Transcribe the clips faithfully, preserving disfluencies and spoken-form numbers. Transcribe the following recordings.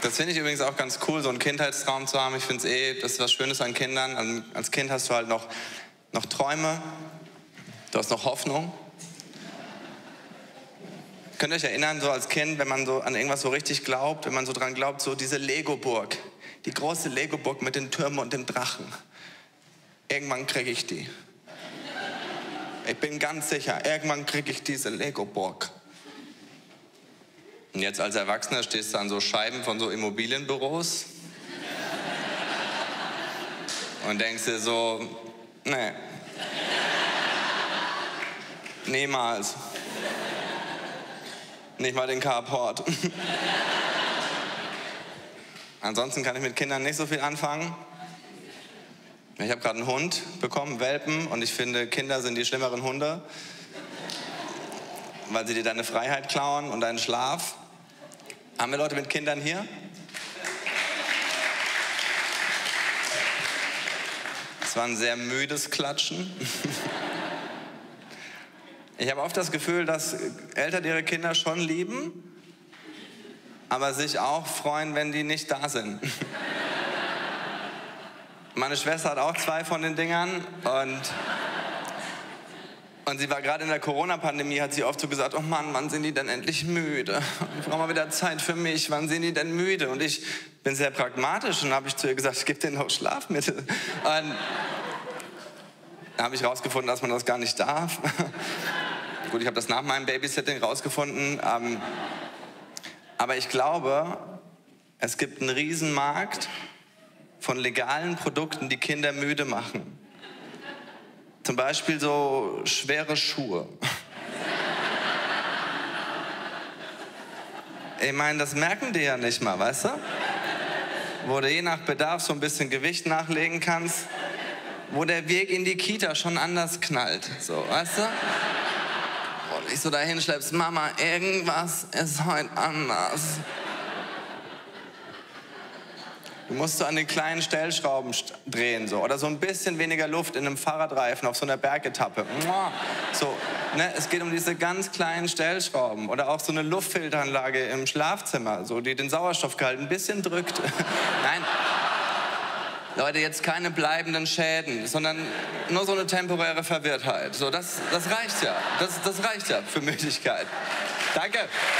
Das finde ich übrigens auch ganz cool, so einen Kindheitstraum zu haben. Ich finde es eh, das ist was Schönes an Kindern. Als Kind hast du halt noch, noch Träume, du hast noch Hoffnung. Könnt ihr euch erinnern, so als Kind, wenn man so an irgendwas so richtig glaubt, wenn man so dran glaubt, so diese Lego-Burg, die große Lego-Burg mit den Türmen und dem Drachen. Irgendwann kriege ich die. Ich bin ganz sicher, irgendwann kriege ich diese Lego-Burg. Und jetzt als Erwachsener stehst du an so Scheiben von so Immobilienbüros und denkst dir so, nee, niemals. Nicht mal den Carport. Ansonsten kann ich mit Kindern nicht so viel anfangen. Ich habe gerade einen Hund bekommen, Welpen, und ich finde, Kinder sind die schlimmeren Hunde, weil sie dir deine Freiheit klauen und deinen Schlaf. Haben wir Leute mit Kindern hier? Es war ein sehr müdes Klatschen. Ich habe oft das Gefühl, dass Eltern ihre Kinder schon lieben, aber sich auch freuen, wenn die nicht da sind. Meine Schwester hat auch zwei von den Dingern und, und sie war gerade in der Corona-Pandemie, hat sie oft so gesagt, oh Mann, wann sind die denn endlich müde? Ich brauche mal wieder Zeit für mich, wann sind die denn müde? Und ich bin sehr pragmatisch und habe ich zu ihr gesagt, ich gebe denen noch Schlafmittel. Und da habe ich rausgefunden, dass man das gar nicht darf. Gut, ich habe das nach meinem Babysitting rausgefunden. Ähm, aber ich glaube, es gibt einen Riesenmarkt von legalen Produkten, die Kinder müde machen. Zum Beispiel so schwere Schuhe. Ich meine, das merken die ja nicht mal, weißt du? Wo du je nach Bedarf so ein bisschen Gewicht nachlegen kannst, wo der Weg in die Kita schon anders knallt, so, weißt du? Und ich so dahin schleppst, Mama, irgendwas ist heute anders. Du musst so an den kleinen Stellschrauben drehen, so. Oder so ein bisschen weniger Luft in einem Fahrradreifen auf so einer Bergetappe. So, ne? Es geht um diese ganz kleinen Stellschrauben. Oder auch so eine Luftfilteranlage im Schlafzimmer, so, die den Sauerstoffgehalt ein bisschen drückt. Nein. Leute, jetzt keine bleibenden Schäden, sondern nur so eine temporäre Verwirrtheit. So, das, das reicht ja. Das, das reicht ja für Müdigkeit. Danke.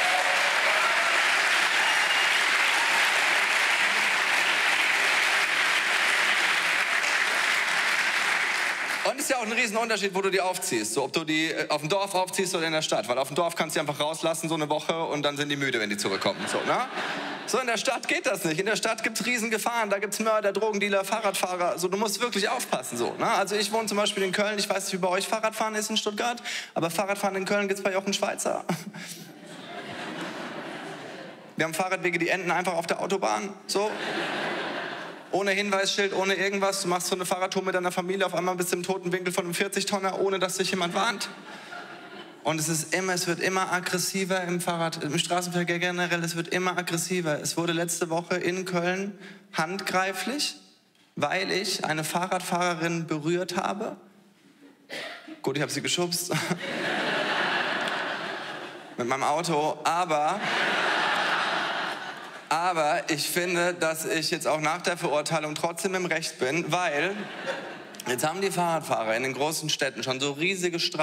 Und es ist ja auch ein Riesenunterschied, wo du die aufziehst. So, ob du die auf dem Dorf aufziehst oder in der Stadt. Weil auf dem Dorf kannst du die einfach rauslassen, so eine Woche, und dann sind die müde, wenn die zurückkommen. So, ne? So, in der Stadt geht das nicht. In der Stadt gibt es Riesengefahren. Da gibt es Mörder, Drogendealer, Fahrradfahrer. Also, du musst wirklich aufpassen. So, ne? Also ich wohne zum Beispiel in Köln. Ich weiß nicht, wie bei euch Fahrradfahren ist in Stuttgart. Aber Fahrradfahren in Köln gibt es bei Jochen Schweizer. Wir haben Fahrradwege, die enden einfach auf der Autobahn. So. Ohne Hinweisschild, ohne irgendwas. Du machst so eine Fahrradtour mit deiner Familie, auf einmal bist du im toten Winkel von einem vierzig-Tonner, ohne dass dich jemand warnt. Und es ist immer, es wird immer aggressiver im Fahrrad, im Straßenverkehr generell, es wird immer aggressiver. Es wurde letzte Woche in Köln handgreiflich, weil ich eine Fahrradfahrerin berührt habe. Gut, ich habe sie geschubst. Mit meinem Auto, aber... Aber ich finde, dass ich jetzt auch nach der Verurteilung trotzdem im Recht bin, weil jetzt haben die Fahrradfahrer in den großen Städten schon so riesige Straßen.